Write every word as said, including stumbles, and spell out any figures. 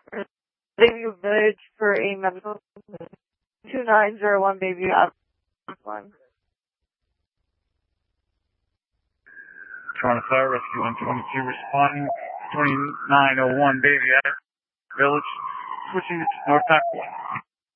Bayview Village for a medical. two nine zero one Bayview Avenue. Toronto Fire Rescue one twenty-two responding. twenty-nine oh one Bayview Village. Switching to North Pack one.